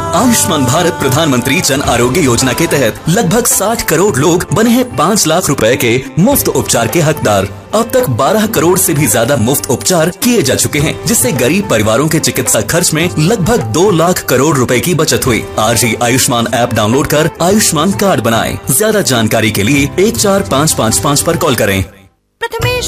आयुष्मान भारत प्रधानमंत्री जन आरोग्य योजना के तहत लगभग 60 करोड़ लोग बने हैं 5 लाख रुपए के मुफ्त उपचार के हकदार। अब तक 12 करोड़ से भी ज्यादा मुफ्त उपचार किए जा चुके हैं, जिससे गरीब परिवारों के चिकित्सा खर्च में लगभग 2 लाख करोड़ रुपए की बचत हुई। आज ही आयुष्मान ऐप डाउनलोड कर आयुष्मान कार्ड बनाएं। ज्यादा जानकारी के लिए 14555 पर कॉल करें। प्रथमेश